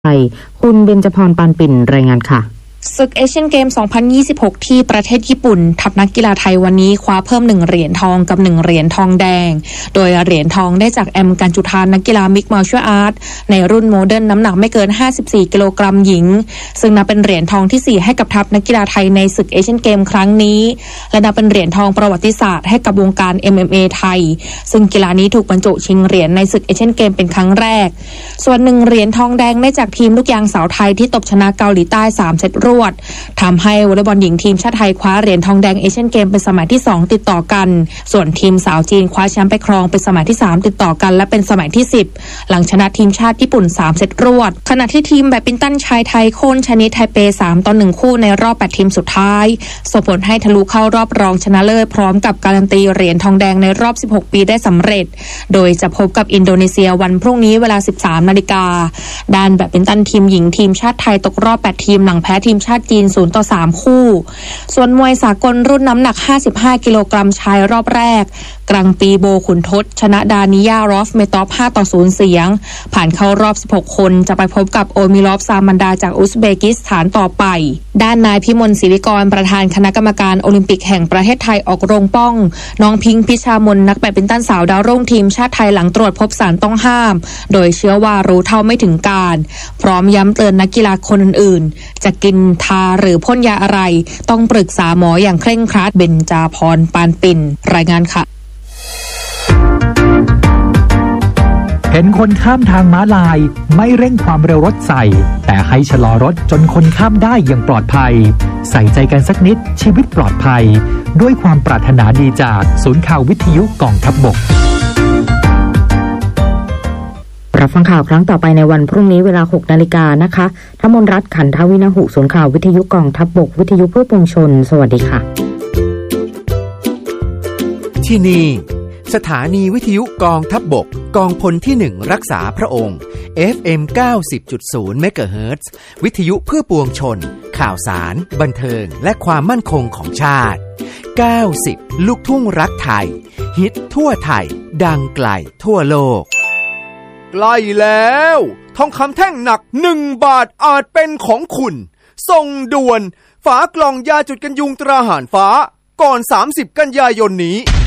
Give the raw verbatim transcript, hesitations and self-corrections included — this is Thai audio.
ไทยคุณเบญจพรปานปิ่นรายงานค่ะศึกเอเชียนเกม สองพันยี่สิบหก ที่ประเทศญี่ปุ่นทัพนักกีฬาไทยวันนี้คว้าเพิ่มหนึ่งเหรียญทองกับหนึ่งเหรียญทองแดงโดยเหรียญทองได้จากแอมกัญจุธานนักกีฬามิกซ์มาร์เชียลอาร์ตในรุ่นโมเดิร์นน้ำหนักไม่เกินห้าสิบสี่กิโลกรัมหญิงซึ่งนับเป็นเหรียญทองที่สี่ให้กับทัพนักกีฬาไทยในศึกเอเชียนเกมครั้งนี้และนับเป็นเหรียญทองประวัติศาสตร์ให้กับวงการ เอ็ม เอ็ม เอ ไทยซึ่งกีฬานี้ถูกบรรจุชิงเหรียญในศึกเอเชียนเกมเป็นครั้งแรกส่วนหนึ่งเหรียญทองแดงได้จากทีมลูกยางสาวไทยที่ตบชนะเกาหลีใต้สามเซตรวดทำให้วอลเลย์บอลหญิงทีมชาติไทยคว้าเหรียญทองแดงเอเชียนเกมเป็นสมัยที่สองติดต่อกันส่วนทีมสาวจีนคว้าแชมป์ไปครองเป็นสมัยที่สามติดต่อกันและเป็นสมัยที่สิบหลังชนะทีมชาติญี่ปุ่นสามเซตรวดขณะที่ทีมแบดมินตันชายไทยโค่นชนะไทเปสามต่อหนึ่งคู่ในรอบแปดทีมสุดท้ายส่งผลให้ทะลุเข้ารอบรองชนะเลิศพร้อมกับการันตีเหรียญทองแดงในรอบสิบหกปีได้สำเร็จโดยจะพบกับอินโดนีเซียวันพรุ่งนี้เวลา สิบสามนาฬิกาด้านแบดมินตันทีมหญิงทีมชาติไทยตกรอบแปดทีมหลังแพ้ทีมชาติจีนศูนย์ต่อสามคู่ส่วนมวยสากลรุ่นน้ำหนักห้าสิบห้ากิโลกรัมชายรอบแรกกรังปีโบขุนทศชนะดานิยารอฟเมตอฟห้าต่อศูนย์เสียงผ่านเข้ารอบสิบหกคนจะไปพบกับโอมิลอฟซามันดาจากอุซเบกิสถานต่อไปด้านนายพิมลศิริกรประธานคณะกรรมการโอลิมปิกแห่งประเทศไทยออกโรงป้องน้องพิงค์พิชามนนักแบดมินตันสาวดาวรุ่งทีมชาติไทยหลังตรวจพบสารต้องห้ามโดยเชื่อว่ารู้เท่าไม่ถึงการพร้อมย้ำเตือนนักกีฬาคนอื่นๆจะกินทาหรือพ่นยาอะไรต้องปรึกษาหมออย่างเคร่งครัดเบญจพรปานปิ่นรายงานค่ะเห็นคนข้ามทางม้าลายไม่เร่งความเร็วรถใส่แต่ให้ชะลอรถจนคนข้ามได้อย่างปลอดภัยใส่ใจกันสักนิดชีวิตปลอดภัยด้วยความปรารถนาดีจากศูนย์ข่าววิทยุกองทัพบกรับฟังข่าวครั้งต่อไปในวันพรุ่งนี้เวลา หกนาฬิกานะคะธมนรัตน์ขันทวินหุศูนย์ข่าววิทยุกองทัพบกวิทยุเพื่อปวงชนสวัสดีค่ะที่นี่สถานีวิทยุกองทัพบกกองพลที่หนึ่งรักษาพระองค์ เอฟ เอ็ม เก้าสิบจุดศูนย์ เมกะเฮิรตซ์วิทยุเพื่อปวงชนข่าวสารบันเทิงและความมั่นคงของชาติเก้าสิบลูกทุ่งรักไทยฮิตทั่วไทยดังไกลทั่วโลกใกล้แล้วทองคำแท่งหนักหนึ่งบาทอาจเป็นของคุณส่งด่วนฝากล่องยาจุดกันยุงตราหารฟ้าก่อนสามสิบกันยายนนี้